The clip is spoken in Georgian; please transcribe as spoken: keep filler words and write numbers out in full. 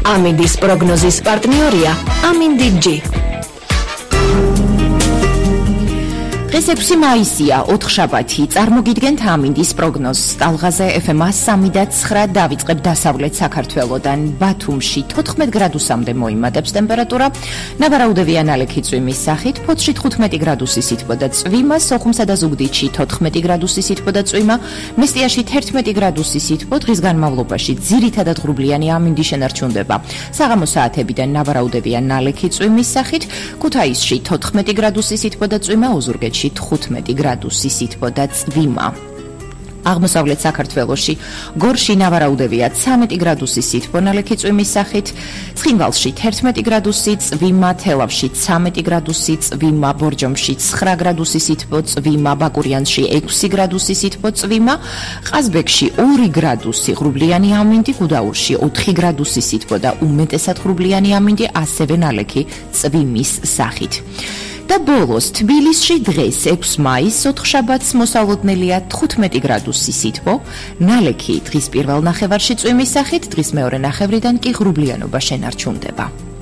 ამინდის პროგნოზის პარტნიორია ამინდი.ჯი. დღეს ექვსი მაისია, ოთხშაბათი. წარმოგიდგენთ ამინდის პროგნოზს. ტალღაზე ეფ ემ სამი და ცხრა დავიწყებ დასავლეთ საქართველოდან. ბათუმში თოთხმეტ გრადუსამდე მოიმატებს ტემპერატურა. ნავარაუდევია ნალექი წვიმის სახით, ფოთში თხუთმეტი გრადუსი სითბო და წვიმა, სოხუმსა და ზუგდიდში თოთხმეტი გრადუსი სითბო და წვიმა, მესტიაში თერთმეტი გრადუსი სითბო. დღის განმავლობაში ძირითადად ღრუბლიანი ამინდი შენარჩუნდება. საღამო საათებიდან ნავარაუდევია ნალექი წვიმის სახით, ქუთაისში თოთხმეტი გრადუსი სითბო და წვიმა, ოზურგეთში თხუთმეტი გრადუსი სითბო და წვიმა. აღმოსავლეთ საქართველოში გორში ნავარაუდევია ცამეტი გრადუსი სითბო ნალექი წვიმის სახით, ცხინვალში თერთმეტი გრადუსი წვიმა, თელავში ცამეტი გრადუსი წვიმა, ბორჯომში ცხრა გრადუსი სითბო წვიმა, ბაკურიანში ექვსი გრადუსი სითბო წვიმა, ყაზბეგში ორი გრადუსი ღრუბლიანი ამინდი, გუდაურში ოთხი გრადუსი სითბო და უმეტესად ღრუბლიანი ამინდი, ასევე ნალექი წვიმის სახით. და ბოლოს თბილისში დღეს ექვსი მაისს ოთხშაბათს მოსალოდნელია თხუთმეტი გრადუსი სითბო, ნალექი დღის პირველ ნახევარში წვიმის სახით, დღის მეორე ნახევრიდან კი ღრუბლიანობა შენარჩუნდება.